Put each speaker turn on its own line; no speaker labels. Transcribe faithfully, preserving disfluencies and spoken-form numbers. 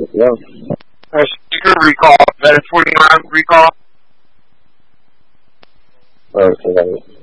Yeah.
Uh, speaker recall. That is forty-nine recall.
Alright,